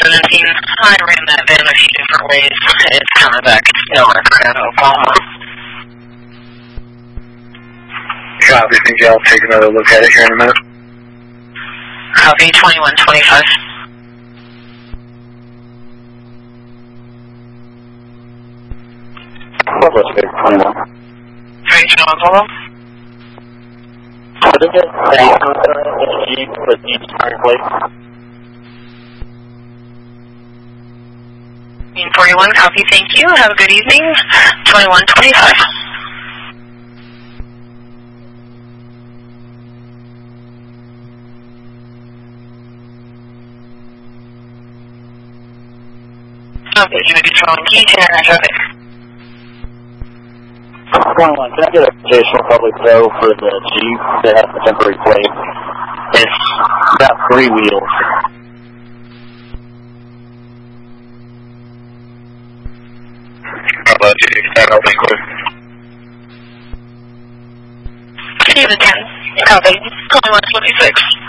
17. I ran that van a few different ways. It's coming back. Nowhere for Oklahoma. Copy. Think y'all take another look at it here in a minute. Copy. 2125. Let's go 21. 321 Polo. What is it? Jeep with each tire plate. 41, copy, thank you. Have a good evening. 2125. Okay, you may be throwing key to traffic. 21, can I get a additional public tow for the Jeep that has the temporary plate? It's got 3 wheels. How about you? That'll be quick. See the 10. Copy. 2126.